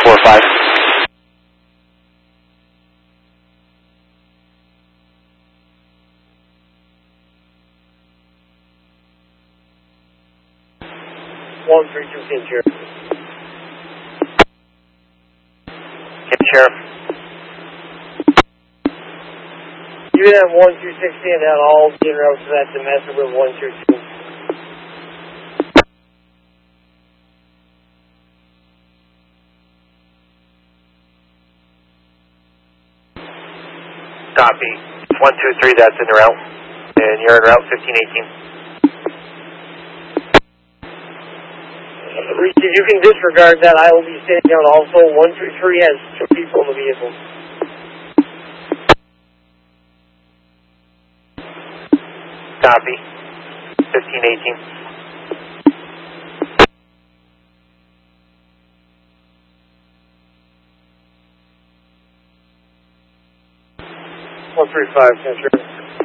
4-5. One 3-2 King Sheriff. King Sheriff. You can have 1-2-6 stand out all en route to that domestic with 1-2-2. Copy. 1-2-3, that's in route. And you're en route 1518. You can disregard that. I will be standing out also. 1-2-3 has 2 people in the vehicle. Copy. 1518. One 3-5, King Sheriff.